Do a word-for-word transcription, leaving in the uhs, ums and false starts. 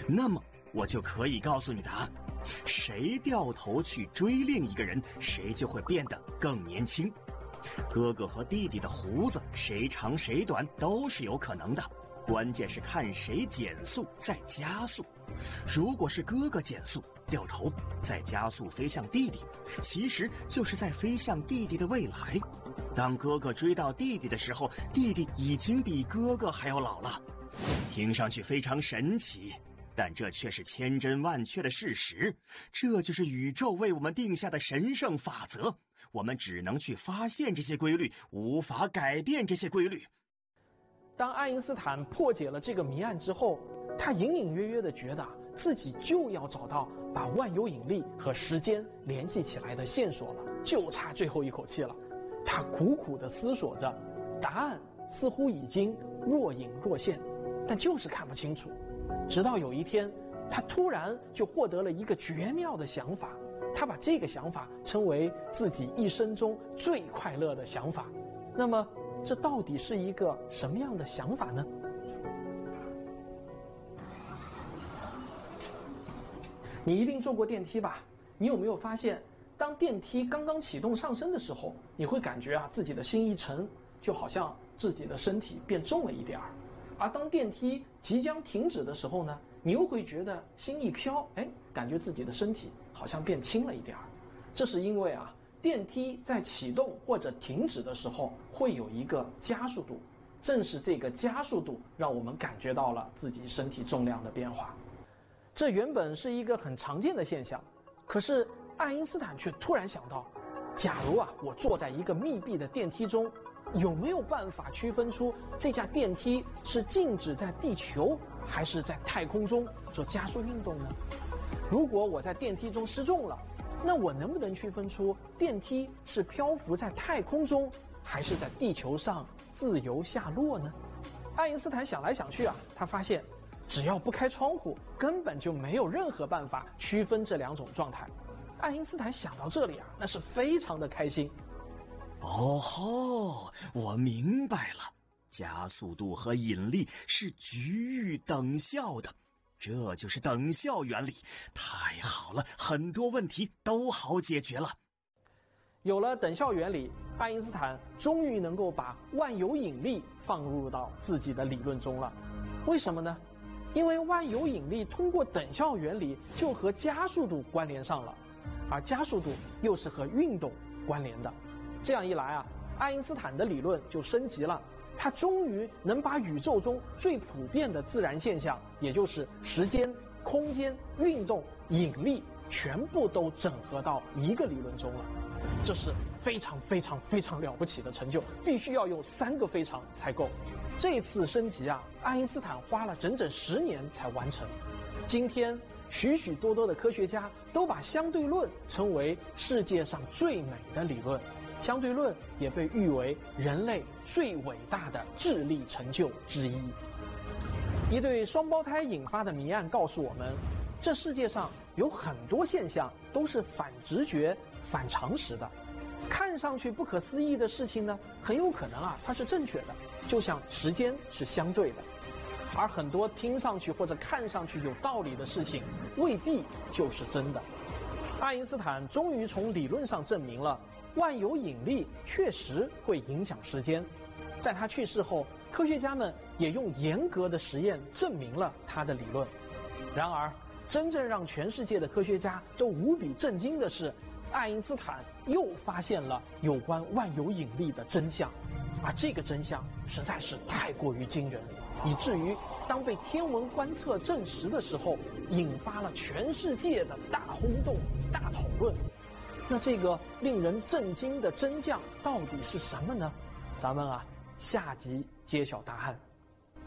那么我就可以告诉你答案：谁掉头去追另一个人，谁就会变得更年轻。哥哥和弟弟的胡子谁长谁短都是有可能的，关键是看谁减速再加速。如果是哥哥减速掉头再加速飞向弟弟，其实就是在飞向弟弟的未来。当哥哥追到弟弟的时候，弟弟已经比哥哥还要老了。听上去非常神奇，但这却是千真万确的事实。这就是宇宙为我们定下的神圣法则，我们只能去发现这些规律，无法改变这些规律。 当爱因斯坦破解了这个谜案之后，他隐隐约约地觉得自己就要找到把万有引力和时间联系起来的线索了，就差最后一口气了。他苦苦地思索着，答案似乎已经若隐若现，但就是看不清楚。直到有一天，他突然就获得了一个绝妙的想法，他把这个想法称为自己一生中最快乐的想法。那么这到底是一个什么样的想法呢？你一定坐过电梯吧？你有没有发现，当电梯刚刚启动上升的时候，你会感觉啊自己的心一沉，就好像自己的身体变重了一点儿。而当电梯即将停止的时候呢，你又会觉得心一飘，哎，感觉自己的身体好像变轻了一点儿。这是因为啊，电梯在启动或者停止的时候会有一个加速度，正是这个加速度让我们感觉到了自己身体重量的变化。这原本是一个很常见的现象，可是爱因斯坦却突然想到，假如啊我坐在一个密闭的电梯中，有没有办法区分出这架电梯是静止在地球还是在太空中做加速运动呢？如果我在电梯中失重了，那我能不能区分出电梯是漂浮在太空中还是在地球上自由下落呢？爱因斯坦想来想去啊，他发现只要不开窗户，根本就没有任何办法区分这两种状态。爱因斯坦想到这里啊，那是非常的开心。 哦吼，我明白了，加速度和引力是局域等效的，这就是等效原理。太好了，很多问题都好解决了。 有了等效原理，爱因斯坦终于能够把万有引力放入到自己的理论中了。为什么呢？因为万有引力通过等效原理就和加速度关联上了，而加速度又是和运动关联的。这样一来啊，爱因斯坦的理论就升级了，他终于能把宇宙中最普遍的自然现象，也就是时间、空间、运动、引力，全部都整合到一个理论中了。这是非常非常非常了不起的成就，必须要用三个非常才够。这次升级啊，爱因斯坦花了整整十年才完成。今天许许多多的科学家都把相对论称为世界上最美的理论，相对论也被誉为人类最伟大的智力成就之一。一对双胞胎引发的谜案告诉我们，这世界上有很多现象都是反直觉、反常识的。看上去不可思议的事情呢，很有可能啊它是正确的，就像时间是相对的。而很多听上去或者看上去有道理的事情，未必就是真的。爱因斯坦终于从理论上证明了万有引力确实会影响时间。在他去世后，科学家们也用严格的实验证明了他的理论。然而，真正让全世界的科学家都无比震惊的是，爱因斯坦又发现了有关万有引力的真相，而这个真相实在是太过于惊人，以至于当被天文观测证实的时候，引发了全世界的大轰动、大讨论。那这个令人震惊的真相到底是什么呢？咱们啊，下集揭晓答案。